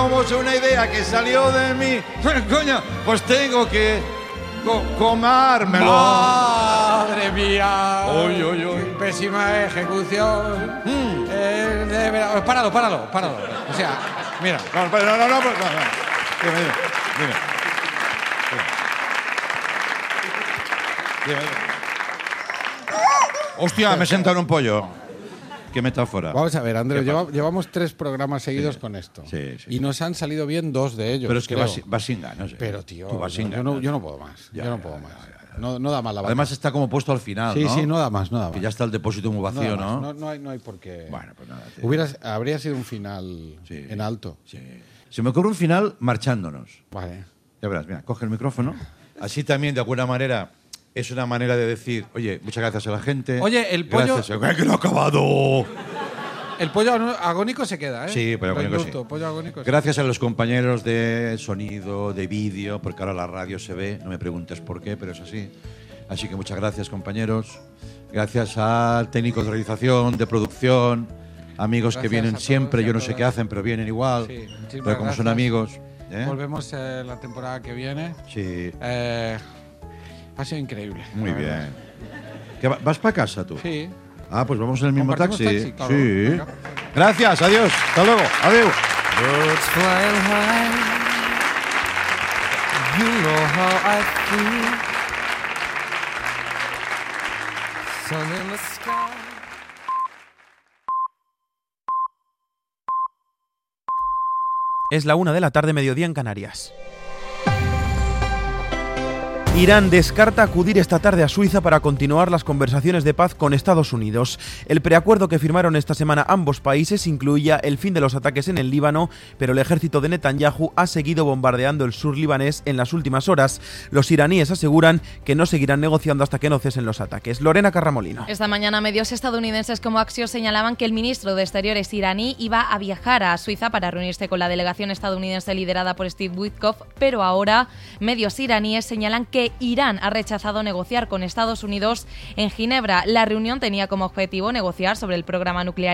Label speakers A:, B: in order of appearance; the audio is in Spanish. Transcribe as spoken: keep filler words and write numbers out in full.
A: como es una idea que salió de mí, coño, pues tengo que co- comármelo.
B: ¡Madre mía!
A: Uy, uy, uy.
B: Qué pésima ejecución.
A: Mm.
B: Eh, de verdad- Páralo, páralo, páralo. O sea, mira.
A: No, pero no, no, no, pues, no, no. Dime, dime, dime. Dime, dime. Hostia, me he sentado en un pollo. Qué metáfora.
B: Vamos a ver, Andrés,
A: ¿Qué
B: lleva-
A: pasa?
B: llevamos tres programas seguidos
A: Sí.
B: con esto.
A: Sí, sí,
B: y
A: sí.
B: nos han salido bien dos de ellos.
A: Pero es que
B: creo.
A: vas, vas sin ganas. eh.
B: Pero, tío,
A: Tú vas
B: yo,
A: sin
B: yo
A: ganas.
B: no, yo no puedo más.
A: Ya,
B: yo no
A: ya,
B: puedo
A: ya,
B: más.
A: ya, ya.
B: No, no da más la vaca.
A: Además está como puesto al final,
B: sí,
A: ¿no?
B: sí, no da más, no da más.
A: Que ya está el depósito muy
B: No da
A: vacío,
B: más,
A: ¿no?
B: No, no hay, no hay por qué.
A: Bueno, pues nada. tío.
B: Hubieras- habría sido un final
A: Sí.
B: en alto.
A: Sí. Se me ocurre un final marchándonos.
B: Vale.
A: Ya verás, mira, coge el micrófono. Así también, de alguna manera, es una manera de decir, oye, muchas gracias a la gente.
B: Oye, el pollo-
A: Gracias. ¡Ay, que no ha acabado!
B: El pollo agónico se queda, ¿eh?
A: Sí, pollo
B: Lo
A: agónico sí.
B: indulto, pollo agónico sí.
A: Gracias a los compañeros de sonido, de vídeo, porque ahora la radio se ve, no me preguntes por qué, pero es así. Así que muchas gracias, compañeros. Gracias a técnicos de realización, de producción, amigos que
B: Gracias
A: vienen
B: a todos
A: siempre,
B: y a
A: yo no sé
B: todas.
A: qué hacen, pero vienen igual.
B: Sí, muchísimas
A: pero como son
B: gracias.
A: amigos. ¿eh?
B: Volvemos eh, la temporada que viene.
A: Sí,
B: Eh, ha sido increíble.
A: muy
B: la verdad.
A: bien. ¿Qué va- ¿Vas para casa tú?
B: Sí.
A: Ah, pues vamos en el mismo
B: ¿Compartimos
A: taxi.
B: taxi? Claro,
A: Sí.
B: venga.
A: Gracias, adiós. Hasta luego. Adiós.
C: Birds flying high, you know how I feel. Sun in the sky.
D: Es la una de la tarde, mediodía en Canarias. Irán descarta acudir esta tarde a Suiza para continuar las conversaciones de paz con Estados Unidos. El preacuerdo que firmaron esta semana ambos países incluía el fin de los ataques en el Líbano, pero el ejército de Netanyahu ha seguido bombardeando el sur libanés en las últimas horas. Los iraníes aseguran que no seguirán negociando hasta que no cesen los ataques. Lorena Carramolino.
E: Esta mañana medios estadounidenses como Axios señalaban que el ministro de Exteriores iraní iba a viajar a Suiza para reunirse con la delegación estadounidense liderada por Steve Witkoff, pero ahora medios iraníes señalan que Irán ha rechazado negociar con Estados Unidos en Ginebra. La reunión tenía como objetivo negociar sobre el programa nuclear